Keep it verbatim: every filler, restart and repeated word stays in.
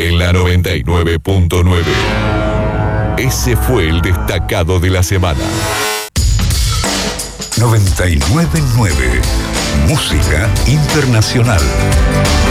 en la noventa y nueve punto nueve. Ese fue el destacado de la semana. noventa y nueve punto nueve. Música internacional.